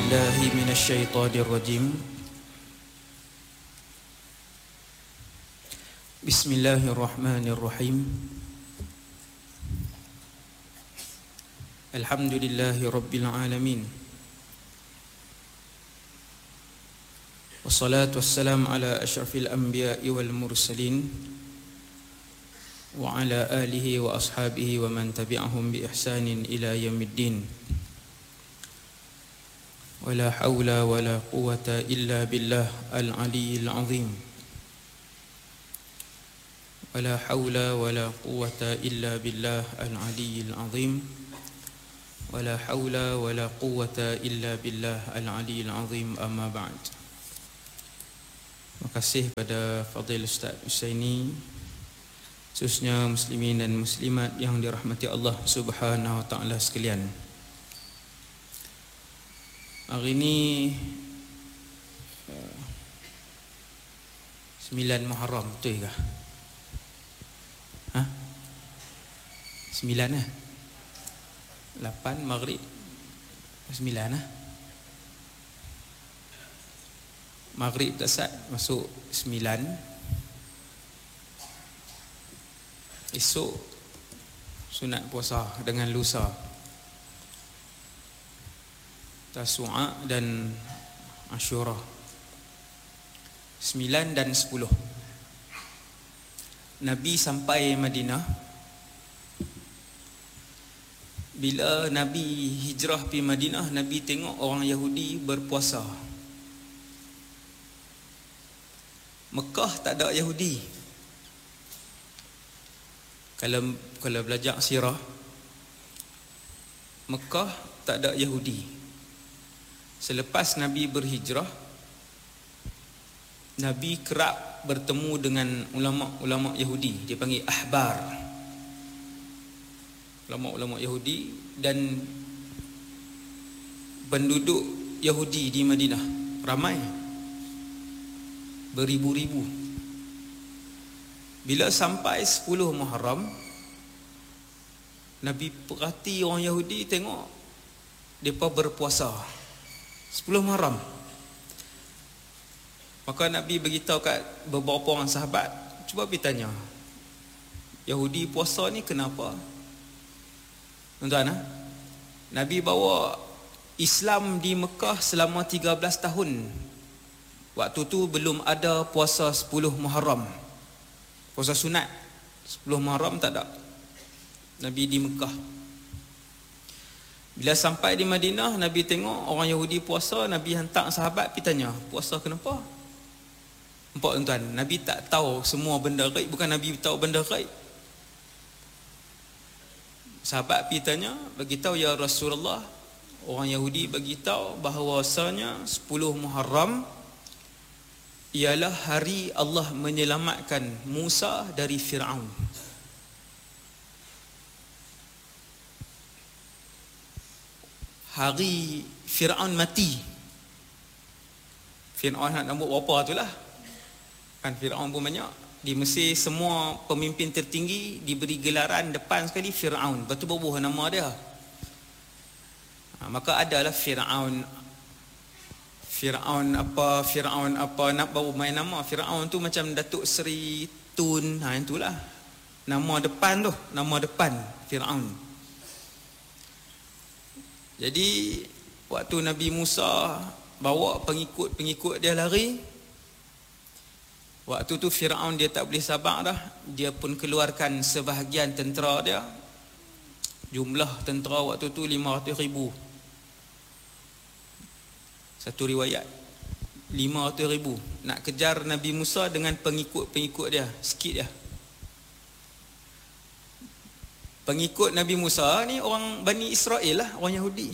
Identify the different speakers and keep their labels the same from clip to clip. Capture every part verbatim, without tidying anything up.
Speaker 1: بالله من الشيطان الرجيم. بسم الله الرحمن الرحيم. الحمد لله رب العالمين، والصلاة والسلام على أشرف الأنبياء والمرسلين وعلى آله وأصحابه ومن تبعهم بإحسان إلى يوم الدين. ولا حول ولا قوة إلا بالله العلي العظيم. ولا حول ولا قوة إلا بالله العلي العظيم. ولا حول ولا قوة إلا بالله العلي العظيم. أما بعد. Terima kasih pada Fadil Ustaz Husaini, khususnya muslimin dan muslimat yang dirahmati Allah Subhanahu wa taala sekalian. Hari ini sembilan Muharram, betul ke? Ha? Sembilan eh? Lapan Maghrib Sembilan eh? Maghrib tak sat, masuk sembilan. Esok sunat puasa dengan lusa, Tasu'a dan Ashura. Sembilan dan sepuluh. Nabi sampai Madinah. Bila Nabi hijrah pergi Madinah, Nabi tengok orang Yahudi berpuasa. Mekah tak ada Yahudi. Kalau kalau belajar sirah, Mekah tak ada Yahudi. Selepas Nabi berhijrah, Nabi kerap bertemu dengan ulama-ulama Yahudi. Dia panggil ahbar, ulama-ulama Yahudi, dan penduduk Yahudi di Madinah ramai, beribu-ribu. Bila sampai sepuluh Muharram, Nabi perhati orang Yahudi, tengok mereka berpuasa sepuluh Muharram. Maka Nabi beritahu kat beberapa orang sahabat, cuba pergi tanya, Yahudi puasa ni kenapa? Tuan-tuan, ha? Nabi bawa Islam di Mekah selama tiga belas tahun. Waktu tu belum ada puasa sepuluh Muharram, puasa sunat sepuluh Muharram tak ada. Nabi di Mekah. Bila sampai di Madinah, Nabi tengok orang Yahudi puasa. Nabi hantar sahabat pergi tanya, puasa kenapa? Nampak tuan-tuan, Nabi tak tahu semua benda gaib. Bukan Nabi tahu benda gaib. Sahabat pergi tanya, beritahu, ya Rasulullah, orang Yahudi beritahu bahawasanya sepuluh Muharram ialah hari Allah menyelamatkan Musa dari Fir'aun. Hari Fir'aun mati. Fir'aun nak nombor berapa tu lah. Kan Fir'aun pun banyak. Di Mesir semua pemimpin tertinggi diberi gelaran depan sekali Fir'aun. Betul berbuah nama dia. Ha, maka adalah Fir'aun. Fir'aun apa, Fir'aun apa, nak baru main nama. Fir'aun tu macam Datuk Seri Tun. Ha, itulah. Nama depan tu. Nama depan Fir'aun. Jadi waktu Nabi Musa bawa pengikut-pengikut dia lari, waktu tu Fir'aun dia tak boleh sabar dah. Dia pun keluarkan sebahagian tentera dia. Jumlah tentera waktu tu lima ratus ribu. Satu riwayat lima ratus ribu. Nak kejar Nabi Musa dengan pengikut-pengikut dia. Sikit dia. Pengikut Nabi Musa ni orang Bani Israel lah, orang Yahudi.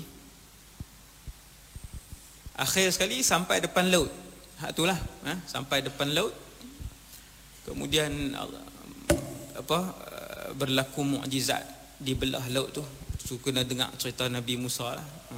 Speaker 1: Akhir sekali sampai depan laut. Hak itulah, ha? Sampai depan laut. Kemudian apa berlaku mukjizat di belah laut tu. So, kena dengar cerita Nabi Musa lah. Ha.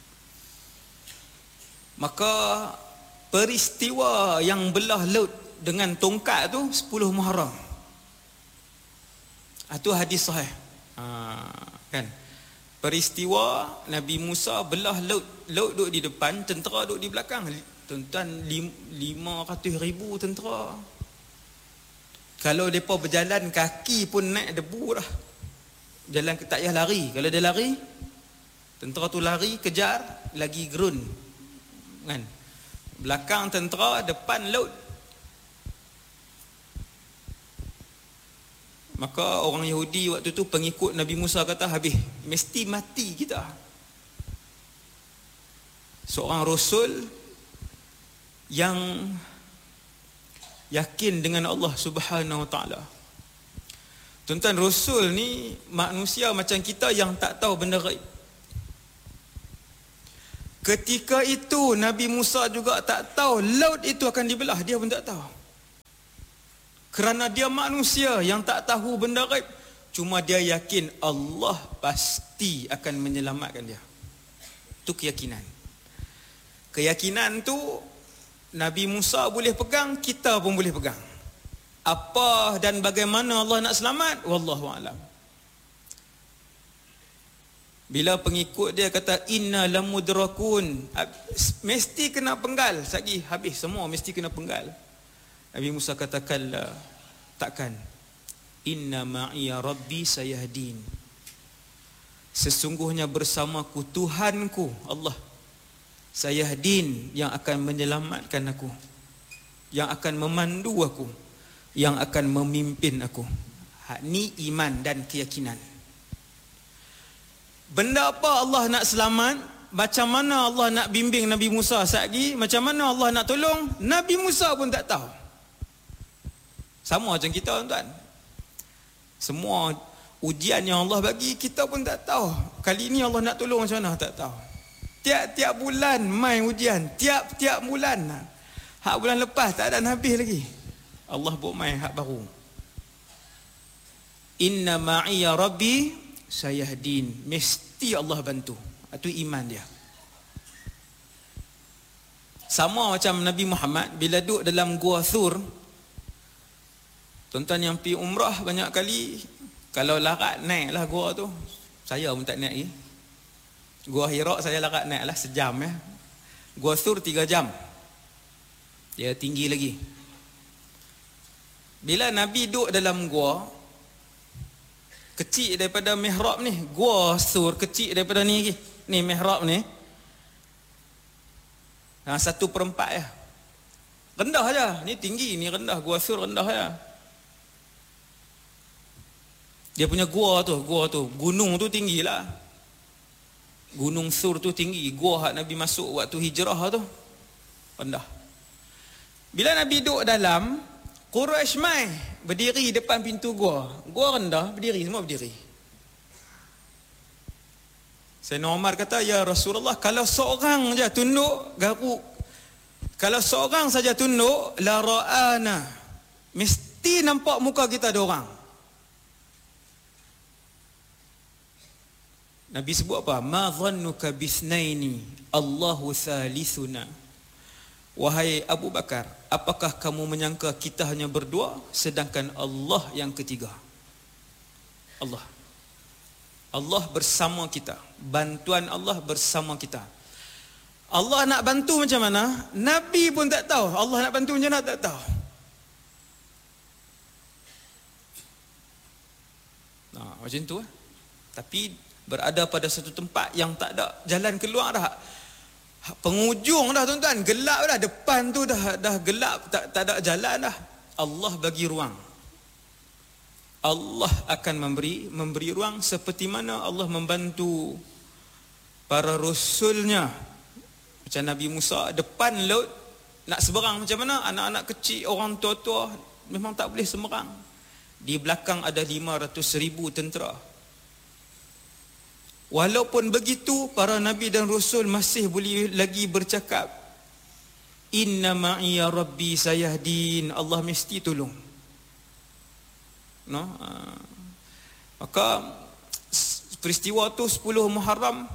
Speaker 1: Maka peristiwa yang belah laut dengan tongkat tu sepuluh Muharram. Itu hadis sahih. Ha, kan? peristiwa Nabi Musa belah laut. Laut duduk di depan, tentera duduk di belakang. Tuan-tuan, lima ratus ribu tentera. Kalau mereka berjalan kaki pun naik debu dah. Jalan tak payah lari. Kalau dia lari, tentera tu lari, kejar, lagi gerun. Kan? Belakang tentera, depan laut. Maka orang Yahudi waktu tu, pengikut Nabi Musa kata, habis, mesti mati kita. Seorang Rasul yang yakin dengan Allah Subhanahu Wa Taala. Tuan-tuan, Rasul ni manusia macam kita yang tak tahu benda gaib. Ketika itu Nabi Musa juga tak tahu laut itu akan dibelah, dia pun tak tahu. Kerana dia manusia yang tak tahu benda gaib, cuma dia yakin Allah pasti akan menyelamatkan dia. Itu keyakinan. Keyakinan tu Nabi Musa boleh pegang, kita pun boleh pegang. Apa dan bagaimana Allah nak selamat, wallahu alam. Bila pengikut dia kata inna lamudrakun, mesti kena penggal, lagi habis semua mesti kena penggal. Nabi Musa katakan, takkan. Inna ma'iya rabbi sayahdin. Sesungguhnya bersamaku Tuhanku Allah sayahdin, yang akan menyelamatkan aku, yang akan memandu aku, yang akan memimpin aku. Hak ni iman dan keyakinan. Benda apa Allah nak selamat, macam mana Allah nak bimbing Nabi Musa satgi, macam mana Allah nak tolong, Nabi Musa pun tak tahu. Sama macam kita, tuan-tuan. Semua ujian yang Allah bagi, kita pun tak tahu. Kali ni Allah nak tolong macam mana, tak tahu. Tiap-tiap bulan main ujian, tiap-tiap bulan. Hak bulan lepas tak ada habis lagi, Allah buat main hak baru. Inna ma'iya rabbi sayahdin, mesti Allah bantu. Itu iman dia. Sama macam Nabi Muhammad bila duduk dalam Gua Thur. Tuan-tuan yang pergi umrah banyak kali, kalau larat naiklah gua tu. Saya pun tak naik lagi. Gua Hira saya larat naiklah sejam ya. Gua Thur tiga jam. Dia tinggi lagi. Bila Nabi duduk dalam gua, kecil daripada mihrab ni, Gua Thur kecil daripada ni lagi. Ni mihrab ni. Nah, satu perempat ya. Rendah aja. Ni tinggi, ni rendah. Gua Thur rendah aja. Dia punya gua tu, gua tu, gunung tu tinggilah. Gunung Thur tu tinggi. Gua hak Nabi masuk waktu hijrah tu rendah. Bila Nabi duduk dalam, Quraisy mai berdiri depan pintu gua. Gua rendah, berdiri, semua berdiri. Sayyidina Umar kata, ya Rasulullah, kalau seorang saja tunduk, garuk. Kalau seorang saja tunduk, la ra'ana. Mesti nampak muka kita ada orang. Nabi sebut apa? Ma dhannuka bisnaini Allahu thalithuna. Wahai Abu Bakar, apakah kamu menyangka kita hanya berdua sedangkan Allah yang ketiga? Allah. Allah bersama kita. Bantuan Allah bersama kita. Allah nak bantu macam mana? Nabi pun tak tahu. Allah nak bantu macam mana, tak tahu. Nah, macam tu eh. Tapi berada pada satu tempat yang tak ada jalan keluar dah. Penghujung dah, tuan-tuan, gelap dah, depan tu dah dah gelap, tak tak ada jalan dah. Allah bagi ruang. Allah akan memberi memberi ruang seperti mana Allah membantu para rasulnya. Macam Nabi Musa depan laut nak seberang macam mana, anak-anak kecil, orang tua-tua memang tak boleh seberang. Di belakang ada lima ratus ribu tentera. Walaupun begitu, para nabi dan rasul masih boleh lagi bercakap, inna ma'iya rabbi sayahdin, Allah mesti tolong. No? Maka peristiwa tu sepuluh Muharram.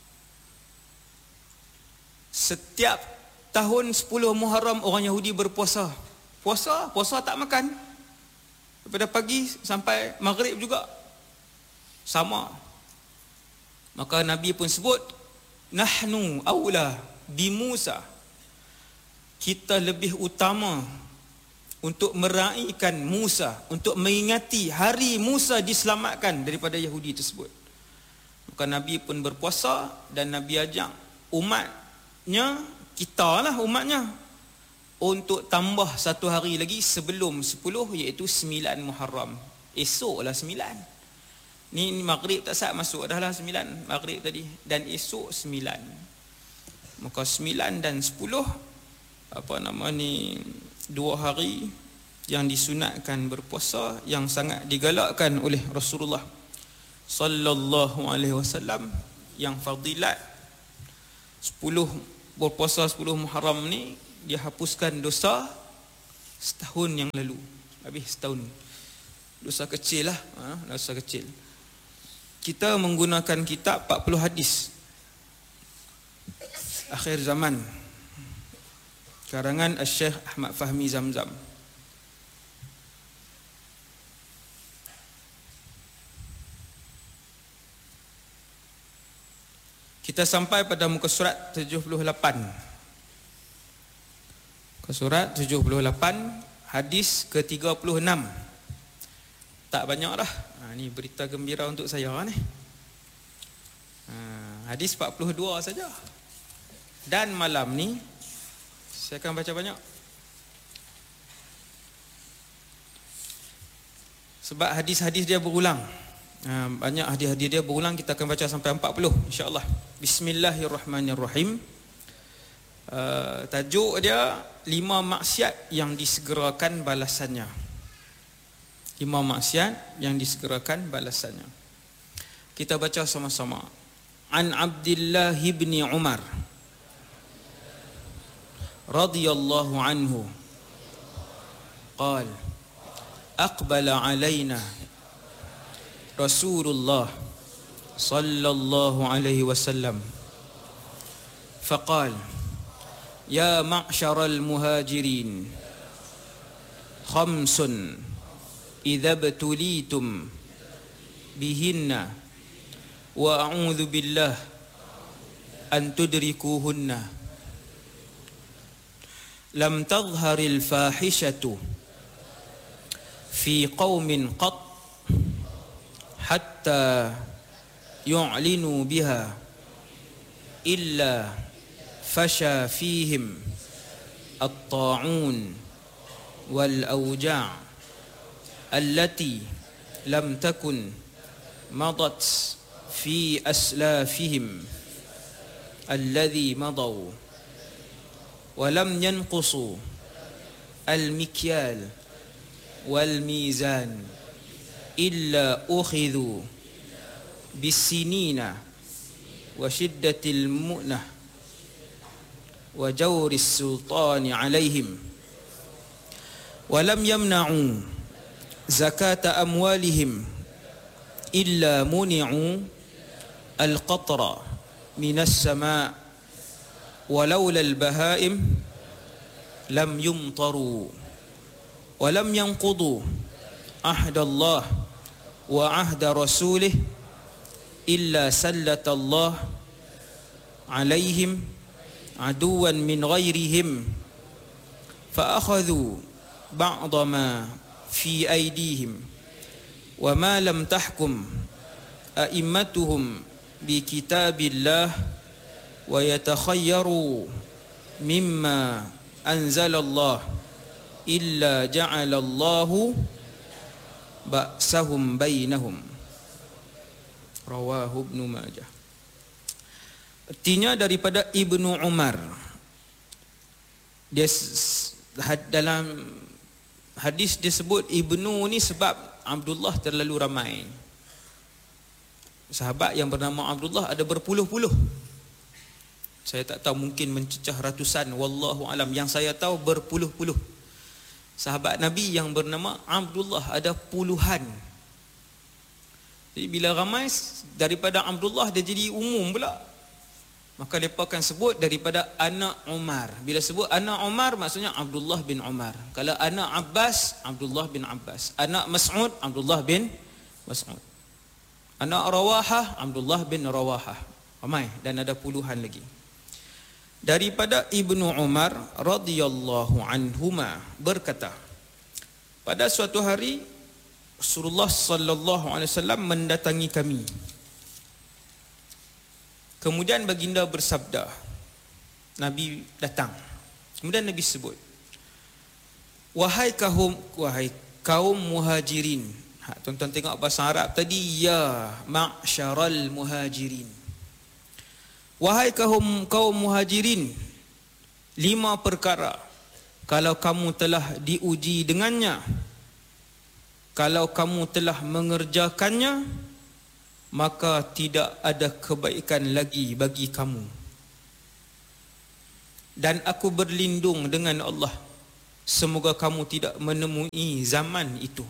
Speaker 1: Setiap tahun sepuluh Muharram orang Yahudi berpuasa. Puasa, puasa tak makan. Daripada pagi sampai maghrib juga. Sama. Maka Nabi pun sebut, nahnu aula bi Musa, kita lebih utama untuk meraihkan Musa, untuk mengingati hari Musa diselamatkan daripada Yahudi tersebut. Maka Nabi pun berpuasa dan Nabi ajak umatnya, kita lah umatnya, untuk tambah satu hari lagi sebelum sepuluh, iaitu sembilan Muharram. Esoklah sembilan. Ni, ni maghrib tak sah masuk dah lah sembilan maghrib tadi, dan esok sembilan. Maka sembilan dan sepuluh, apa nama ni, dua hari yang disunatkan berpuasa, yang sangat digalakkan oleh Rasulullah sallallahu alaihi wasallam, yang fadilat sepuluh berpuasa sepuluh Muharram ni dia hapuskan dosa setahun yang lalu. Habis setahun. Dosa kecil lah, ha? Dosa kecil. Kita menggunakan kitab empat puluh hadis akhir zaman, karangan Syekh Ahmad Fahmi Zamzam. Kita sampai pada muka surat tujuh puluh lapan. Muka surat tujuh puluh lapan, hadis ke tiga puluh enam. Tak banyak dah. Ha, ni berita gembira untuk saya ni. Ha, hadis empat puluh dua saja. Dan malam ni saya akan baca banyak. Sebab hadis-hadis dia berulang. Ha, banyak hadis-hadis dia berulang, kita akan baca sampai empat puluh insya-Allah. Bismillahirrahmanirrahim. Uh, tajuk dia lima maksiat yang disegerakan balasannya. Lima maksiat yang disegerakan balasannya. Kita baca sama-sama. An Abdullah bin Umar radhiyallahu anhu qala aqbala alaina Rasulullah sallallahu alaihi wasallam faqala ya ma'syaral muhajirin khamsun idza btulitum bihinna wa a'udzu billah an tudrikuhunna lam tadhharil fahishatu fi qaumin qat hatta yu'linu biha illa fasha fihim at-ta'un wal awja' allati lam takun madat fi aslafihim alladhi madaw wa lam yanqusu al-mikyal wal mizan illa ukhidhu bis-sinina wa shiddatil mu'nah wa jawris sultani alaihim wa lam yamna'u zakata amwalihim illa muni'u al-qatra minas sama' wa lawla al-bahaim lam yumtaru wa lam yanqudu ahdallah wa ahda rasulih illa sallatallah alaihim aduwan min ghairihim fa akhadhu ba'da ma fi aydihim wa ma lam tahkum a'immatuhum bi kitabillah wa yatakhayyaru mimma anzalallah illa ja'alallahu ba'sahum bainahum. Rawahu Ibnu Majah. Artinya daripada Ibnu Umar. Dia dalam hadis disebut Ibnu ni sebab Abdullah terlalu ramai. Sahabat yang bernama Abdullah ada berpuluh-puluh. Saya tak tahu, mungkin mencecah ratusan, wallahu alam. Yang saya tahu berpuluh-puluh. Sahabat Nabi yang bernama Abdullah ada puluhan. Jadi bila ramai, daripada Abdullah dia jadi umum pula. Maka mereka akan sebut daripada anak Umar. Bila sebut anak Umar, maksudnya Abdullah bin Umar. Kalau anak Abbas, Abdullah bin Abbas. Anak Mas'ud, Abdullah bin Mas'ud. anak Rawahah Abdullah bin Rawahah. Ramai, dan ada puluhan lagi. Daripada Ibnu Umar radhiyallahu anhuma berkata, pada suatu hari Rasulullah sallallahu alaihi wasallam mendatangi kami. Kemudian baginda bersabda, Nabi datang. Kemudian Nabi sebut, wahai kaum wahai kaum muhajirin. Ha, tuan-tuan tengok bahasa Arab tadi, ya ma'syaral muhajirin. Wahai kaum kaum muhajirin, lima perkara kalau kamu telah diuji dengannya, kalau kamu telah mengerjakannya, maka tidak ada kebaikan lagi bagi kamu. Dan aku berlindung dengan Allah, semoga kamu tidak menemui zaman itu.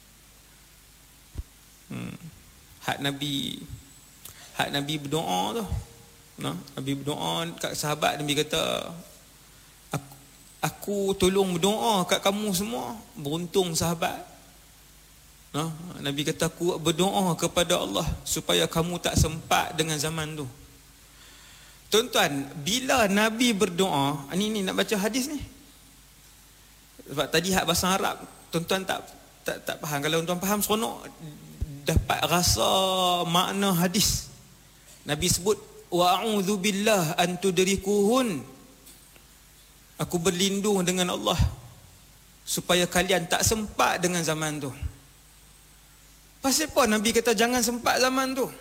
Speaker 1: Hmm. Hak Nabi, hak Nabi berdoa tu. Nah, Nabi berdoa kat sahabat, Nabi kata, aku, aku tolong berdoa kat kamu semua. Beruntung sahabat. Nah, Nabi kata, aku berdoa kepada Allah supaya kamu tak sempat dengan zaman tu. Tuan-tuan, bila Nabi berdoa, ni ni nak baca hadis ni. Sebab tadi hak bahasa Arab, tuan-tuan tak tak tak faham. Kalau tuan faham seronok dapat rasa makna hadis. Nabi sebut, wa a'udzu billah an tudrikuhun. Aku berlindung dengan Allah supaya kalian tak sempat dengan zaman tu. Pasal apa Nabi kata jangan sempat zaman tu?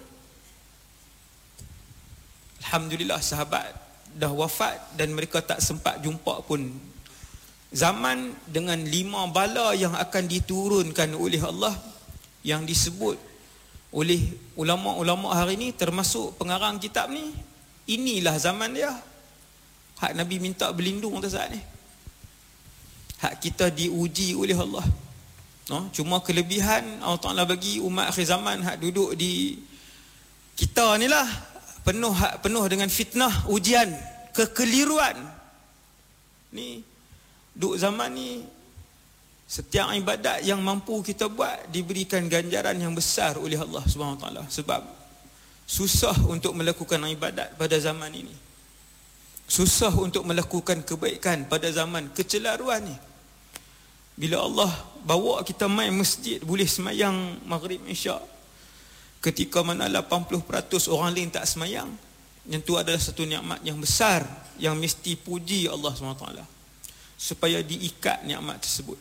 Speaker 1: Alhamdulillah sahabat dah wafat dan mereka tak sempat jumpa pun zaman dengan lima bala yang akan diturunkan oleh Allah, yang disebut oleh ulama-ulama hari ini, termasuk pengarang kitab ni. Inilah zaman dia. Hak Nabi minta berlindung atas saat ni. Hak kita diuji oleh Allah. No, cuma kelebihan Allah Ta'ala bagi umat akhir zaman hak duduk di kita ni lah, penuh hak penuh dengan fitnah, ujian, kekeliruan. Ni duk zaman ni, setiap ibadat yang mampu kita buat diberikan ganjaran yang besar oleh Allah Subhanahu Wa Taala. Sebab susah untuk melakukan ibadat pada zaman ini, susah untuk melakukan kebaikan pada zaman kecelaruan ni. Bila Allah bawa kita main masjid, boleh semayang maghrib isyak, ketika mana lapan puluh peratus orang lain tak semayang, yang tu adalah satu nikmat yang besar yang mesti puji Allah subhanahu wa taala supaya diikat nikmat tersebut.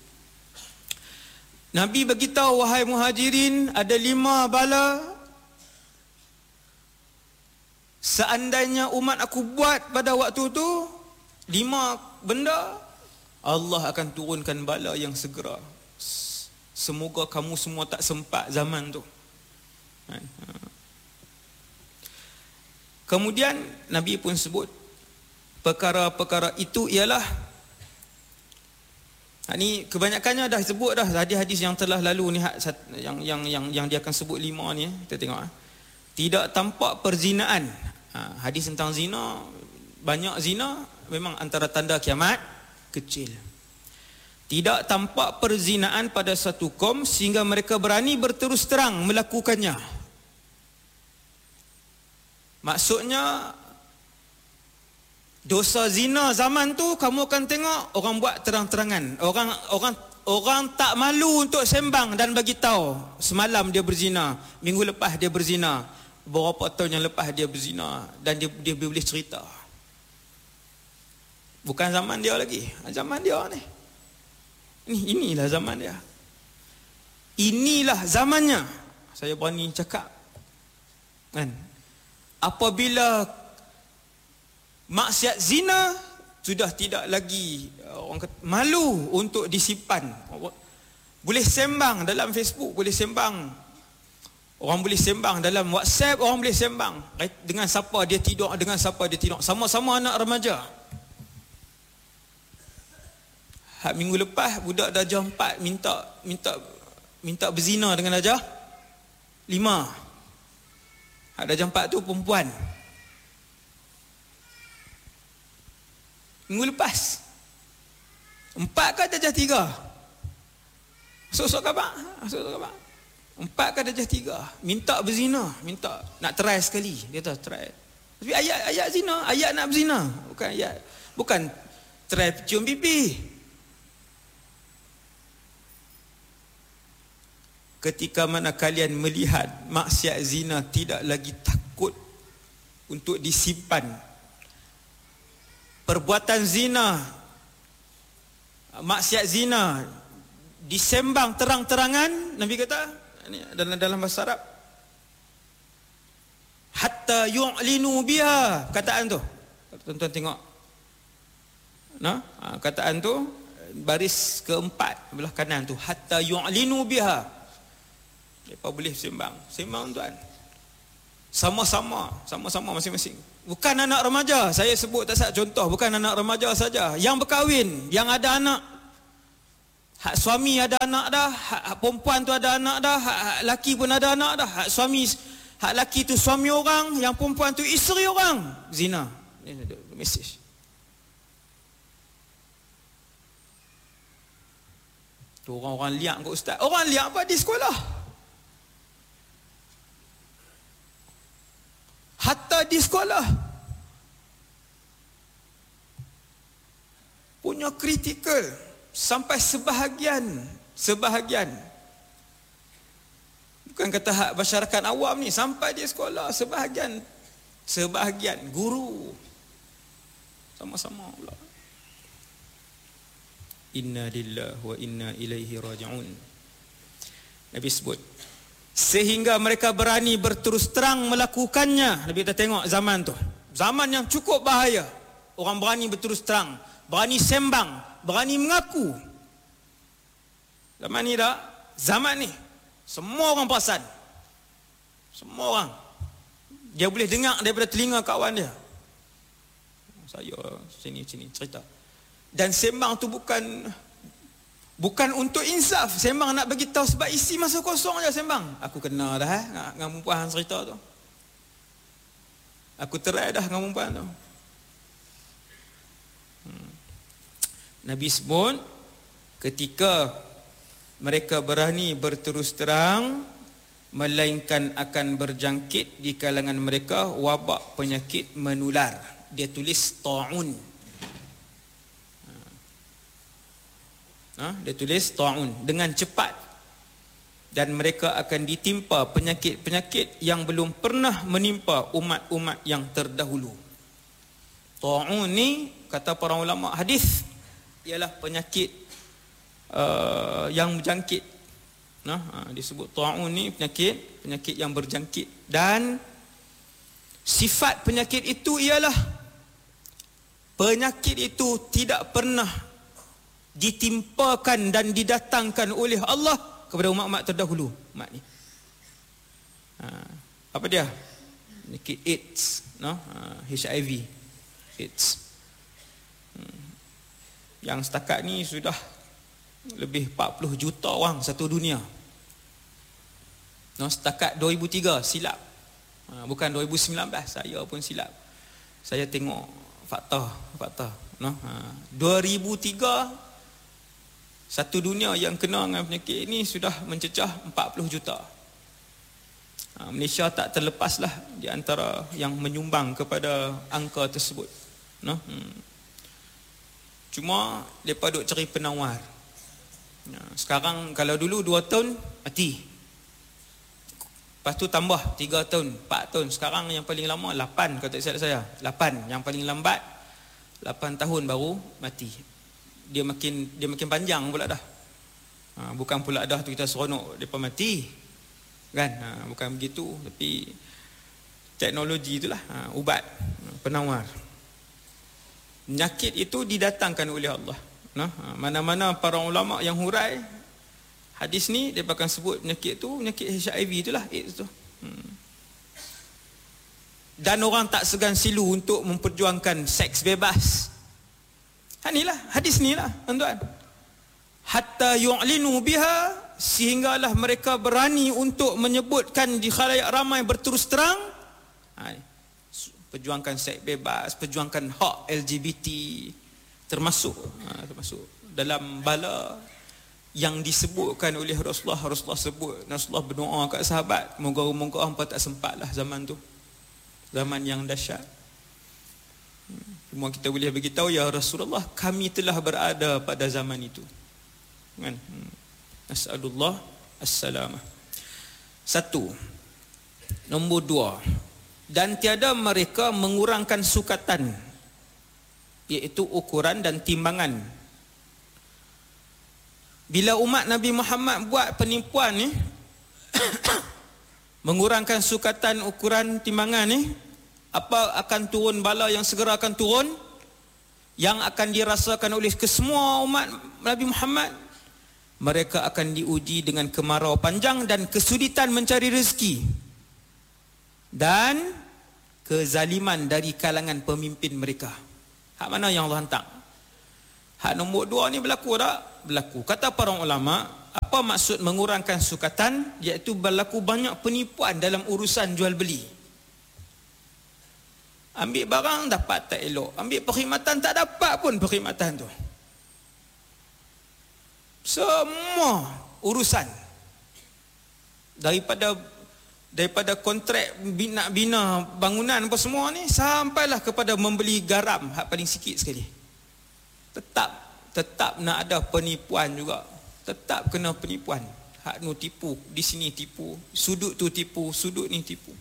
Speaker 1: Nabi beritahu, wahai muhajirin, ada lima bala, seandainya umat aku buat pada waktu tu lima benda, Allah akan turunkan bala yang segera. Semoga kamu semua tak sempat zaman tu. Kemudian Nabi pun sebut perkara-perkara itu ialah, ini kebanyakannya dah sebut dah hadis-hadis yang telah lalu ni, yang yang yang yang dia akan sebut lima ni, kita tengok. Tidak tampak perzinaan. Hadis tentang zina, banyak zina memang antara tanda kiamat kecil. Tidak tampak perzinaan pada satu kaum sehingga mereka berani berterus terang melakukannya. Maksudnya dosa zina zaman tu kamu akan tengok orang buat terang-terangan. Orang orang orang tak malu untuk sembang dan bagi tahu semalam dia berzina, minggu lepas dia berzina, beberapa tahun yang lepas dia berzina, dan dia dia boleh cerita. Bukan zaman dia lagi, zaman dia ni. Ini inilah zaman dia. Inilah zamannya. Saya berani cakap, kan? Apabila maksiat zina sudah tidak lagi orang kata, malu untuk disimpan. Boleh sembang dalam Facebook, boleh sembang. Orang boleh sembang dalam WhatsApp, orang boleh sembang dengan siapa dia tidur, dengan siapa dia tidur. Sama-sama anak remaja. Hak minggu lepas budak darjah empat minta minta minta berzina dengan darjah lima. Hak darjah empat tu perempuan. Minggu lepas. Empat ke darjah tiga? Sok-sok khabar? Sok-sok khabar? Empat ke darjah tiga. Minta berzina, minta nak try sekali. Dia kata try. Tapi ayat-ayat zina, ayat nak berzina, bukan ayat, bukan try cium pipi. Ketika mana kalian melihat maksiat zina tidak lagi takut untuk disimpan, perbuatan zina, maksiat zina disembang terang-terangan, Nabi kata ini dalam dalam bahasa Arab, hatta yu'linu biha, kataan tu. Tuan-tuan tengok. Nah, kataan tu baris keempat belah kanan tu, hatta yu'linu biha. Mereka boleh sembang, sembang tuan. Sama-sama, sama-sama masing-masing. Bukan anak remaja, saya sebut tak sat contoh, bukan anak remaja saja, yang berkahwin, yang ada anak. Hak suami ada anak dah, hak, hak perempuan tu ada anak dah, hak, hak laki pun ada anak dah. Hak suami, hak laki tu suami orang, yang perempuan tu isteri orang. Zina. Ini mesej. Tu orang-orang liak kot ustaz. Orang liak apa di sekolah? Hatta di sekolah punya kritikal sampai sebahagian sebahagian bukan kata hak masyarakat awam ni, sampai di sekolah sebahagian sebahagian guru sama-sama pula. Inna lillahi wa inna ilaihi raji'un. Nabi sebut sehingga mereka berani berterus terang melakukannya. Nabi kita tengok zaman tu, zaman yang cukup bahaya. Orang berani berterus terang, berani sembang, berani mengaku. Zaman ni dah, zaman ni semua orang perasan. Semua orang. Dia boleh dengar daripada telinga kawan dia. Saya sini sini cerita. Dan sembang tu bukan bukan untuk insaf, sembang nak bagi tahu sebab isi masa kosong je sembang. Aku kena dah eh dengan perempuan cerita tu. Aku terai dah dengan perempuan tu. Hmm. Nabi sebut ketika mereka berani berterus terang, melainkan akan berjangkit di kalangan mereka wabak penyakit menular. Dia tulis ta'un. Ha, dia tulis ta'un, dengan cepat, dan mereka akan ditimpa penyakit-penyakit yang belum pernah menimpa umat-umat yang terdahulu. Ta'un ni kata para ulama hadis ialah penyakit uh, yang berjangkit. Nah, ha, disebut ta'un ni penyakit penyakit yang berjangkit, dan sifat penyakit itu ialah penyakit itu tidak pernah ditimpakan dan didatangkan oleh Allah kepada umat-umat terdahulu. Umat ni ha, apa dia? Penyakit AIDS, no? ha, H I V AIDS, hmm. yang setakat ni sudah lebih empat puluh juta orang satu dunia, no? Setakat dua ribu tiga, silap, ha, bukan dua ribu sembilan belas, saya pun silap. Saya tengok fakta fakta no? ha, dua ribu tiga satu dunia yang kena dengan penyakit ini sudah mencecah empat puluh juta. Ha, Malaysia tak terlepaslah di antara yang menyumbang kepada angka tersebut. No? Hmm. Cuma mereka duk cari penawar. Ha, sekarang kalau dulu dua tahun mati. Lepas tu tambah tiga tahun, empat tahun. Sekarang yang paling lama lapan, kata saya, lapan. Yang paling lambat lapan tahun baru mati. Dia makin dia makin panjang pula dah. Ha, bukan pula dah tu kita seronok depa mati. Kan? Ha, bukan begitu, tapi teknologi itulah, ha, ubat, penawar. Penyakit itu didatangkan oleh Allah. Nah, ha, mana-mana para ulama yang hurai hadis ni, dia akan sebut penyakit tu penyakit H I V itulah, AIDS tu. Hmm. Dan orang tak segan silu untuk memperjuangkan seks bebas. Ha, inilah hadis ni lah tuan-tuan. Hatta yu'linu biha, sehinggalah mereka berani untuk menyebutkan di khalayak ramai berterus terang. Ha, perjuangkan seks bebas, perjuangkan hak L G B T, termasuk ha, termasuk dalam bala yang disebutkan oleh Rasulullah. Rasulullah sebut, Rasulullah berdoa kat sahabat, moga-moga hampa tak sempatlah zaman tu, zaman yang dahsyat. Cuma kita boleh beritahu, ya Rasulullah, kami telah berada pada zaman itu, kan? Nas'alullah as-salamah. Satu. Nombor dua, dan tiada mereka mengurangkan sukatan, iaitu ukuran dan timbangan. Bila umat Nabi Muhammad buat penipuan ni, mengurangkan sukatan, ukuran, timbangan ni, apa akan turun bala yang segera akan turun, yang akan dirasakan oleh kesemua umat Nabi Muhammad? Mereka akan diuji dengan kemarau panjang dan kesulitan mencari rezeki, dan kezaliman dari kalangan pemimpin mereka. Hak mana yang Allah hantar? Hak nombor dua ni berlaku tak? Berlaku. Kata para ulama, apa maksud mengurangkan sukatan? Iaitu berlaku banyak penipuan dalam urusan jual beli. Ambil barang dapat tak elok, ambil perkhidmatan tak dapat pun perkhidmatan tu. Semua urusan, daripada daripada kontrak bina-bina bangunan apa semua ni, sampailah kepada membeli garam, hak paling sikit sekali. Tetap tetap nak ada penipuan juga. Tetap kena penipuan. Hak nu tipu, di sini tipu, sudut tu tipu, sudut ni tipu.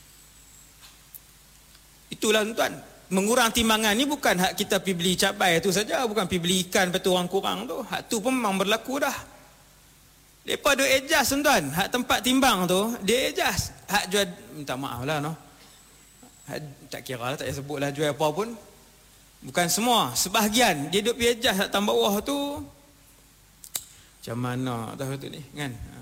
Speaker 1: Itulah tuan, mengurang timbangan ni bukan hak kita pergi beli cabai tu saja, bukan pergi beli ikan betul orang kurang tu. Hak tu pun memang berlaku dah. Depa duk adjust tuan, hak tempat timbang tu dia adjust. Hak jual, minta maaf lah no. Hak, tak kira lah, tak payah sebut lah jual apa pun. Bukan semua, sebahagian dia duk pergi adjust hak tambah bawah tu. Macam mana tahu tu ni kan? Ha.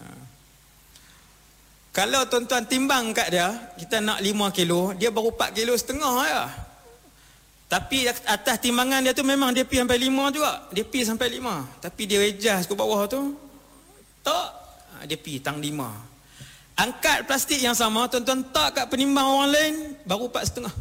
Speaker 1: Kalau tuan-tuan timbang kat dia, kita nak lima kilo, dia baru empat kilo setengah ya. Tapi atas timbangan dia tu memang dia pergi sampai lima juga. Dia pergi sampai lima. Tapi dia adjust ke bawah tu, tak, dia pergi tang lima. Angkat plastik yang sama, tuan-tuan tak kat penimbang orang lain, baru empat setengah.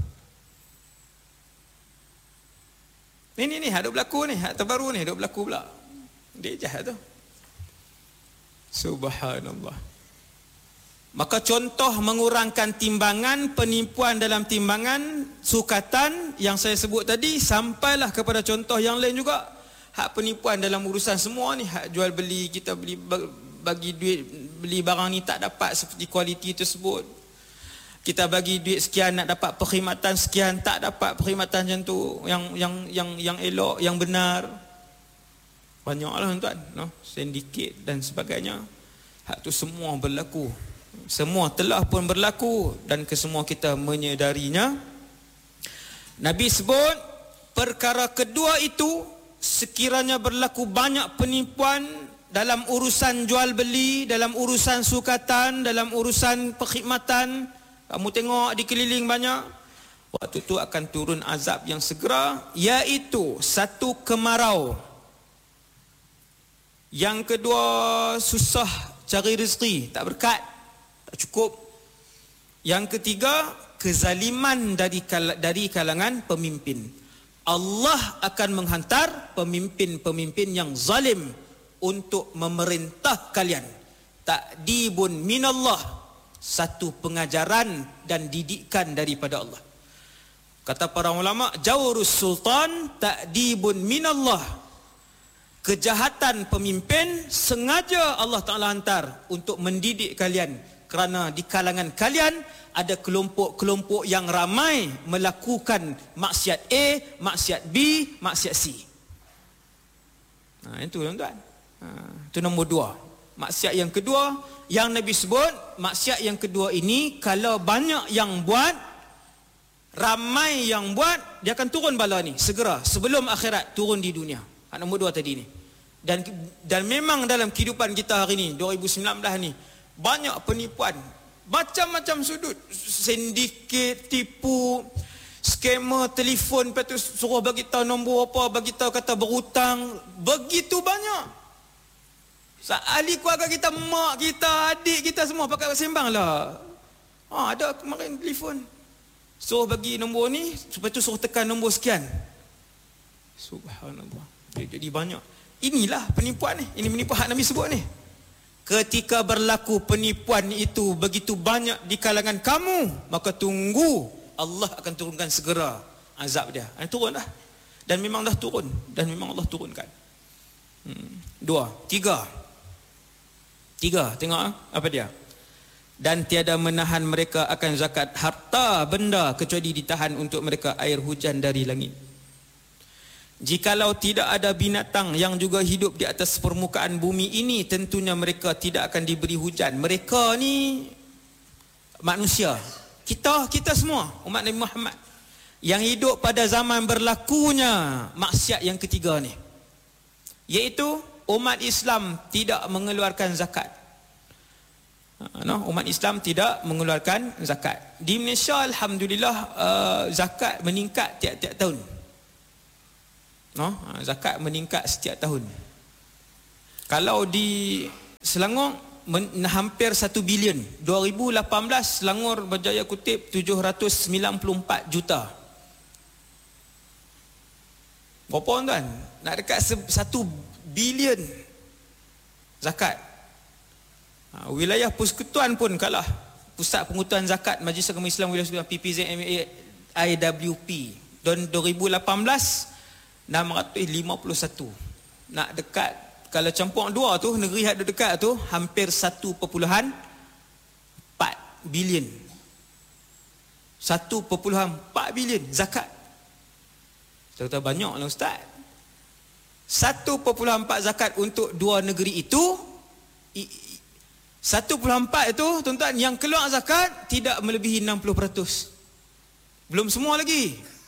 Speaker 1: Ni ni ni, ada berlaku ni, hak terbaru ni, ada berlaku pula. Dia jahat tu. Subhanallah. Maka contoh mengurangkan timbangan, penipuan dalam timbangan, sukatan yang saya sebut tadi, sampailah kepada contoh yang lain juga. Hak penipuan dalam urusan semua ni, hak jual beli, kita beli bagi duit beli barang ni tak dapat seperti kualiti tersebut. Kita bagi duit sekian nak dapat perkhidmatan sekian, tak dapat perkhidmatan macam tu yang yang yang yang elok, yang benar. Banyaklah tuan, no, sindiket dan sebagainya. Hak tu semua berlaku. Semua telah pun berlaku dan kesemua kita menyedarinya. Nabi sebut perkara kedua itu, sekiranya berlaku banyak penipuan dalam urusan jual beli, dalam urusan sukatan, dalam urusan perkhidmatan, kamu tengok di keliling banyak, waktu itu akan turun azab yang segera, iaitu satu, kemarau. Yang kedua, susah cari rezeki, tak berkat, tak cukup. Yang ketiga, kezaliman dari kal- dari kalangan pemimpin. Allah akan menghantar pemimpin-pemimpin yang zalim untuk memerintah kalian. Ta'dibun minallah, satu pengajaran dan didikan daripada Allah. Kata para ulama, jawrus sultan ta'dibun minallah. Kejahatan pemimpin sengaja Allah Ta'ala hantar untuk mendidik kalian, kerana di kalangan kalian ada kelompok-kelompok yang ramai melakukan maksiat A, maksiat B, maksiat C. Nah, itu tuan-tuan. Ha, itu nombor dua. Maksiat yang kedua yang Nabi sebut, maksiat yang kedua ini kalau banyak yang buat, ramai yang buat, dia akan turun bala ni segera sebelum akhirat turun di dunia. Hak nombor dua tadi ni. Dan dan memang dalam kehidupan kita hari ni dua ribu sembilan belas ni banyak penipuan, macam-macam sudut, sindiket, tipu, skema telefon, lepas tu suruh bagi tahu nombor apa, bagi tahu kata berhutang, begitu banyak. Ahli keluarga kita, mak kita, adik kita semua pakai sembang lah. Ha, ada kemarin telefon, suruh bagi nombor ni, lepas tu suruh tekan nombor sekian. Subhanallah. Dia jadi banyak. Inilah penipuan ni. Ini menipu hak Nabi sebut ni. Ketika berlaku penipuan itu begitu banyak di kalangan kamu, maka tunggu Allah akan turunkan segera azab dia. Ini turun dah. Dan memang dah turun. Dan memang Allah turunkan. Hmm. Dua. Tiga. Tiga. Tengok apa dia. Dan tiada menahan mereka akan zakat harta benda kecuali ditahan untuk mereka air hujan dari langit. Jikalau tidak ada binatang yang juga hidup di atas permukaan bumi ini, tentunya mereka tidak akan diberi hujan. Mereka ni manusia. Kita, kita semua, umat Nabi Muhammad, yang hidup pada zaman berlakunya maksiat yang ketiga ni. Iaitu umat Islam tidak mengeluarkan zakat. No, umat Islam tidak mengeluarkan zakat. Di Malaysia, Alhamdulillah, uh, zakat meningkat tiap-tiap tahun. No, zakat meningkat setiap tahun. Kalau di Selangor men, hampir satu bilion. dua ribu lapan belas Selangor berjaya kutip tujuh ratus sembilan puluh empat juta. Berapa tuan? Nak dekat satu bilion zakat. Ha, wilayah Persekutuan pun kalah. Pusat Pengutuan Zakat Majlis Agama Islam Wilayah Persekutuan P P Z M A I W P dan dua ribu lapan belas enam ratus lima puluh satu. Nak dekat, kalau campur dua tu, negeri yang dekat tu hampir satu perpuluhan empat bilion. satu perpuluhan empat bilion zakat. Ternyata banyak lah Ustaz. satu perpuluhan empat zakat untuk dua negeri itu. satu perpuluhan empat itu tuan-tuan yang keluar zakat tidak melebihi enam puluh peratus. Belum semua lagi.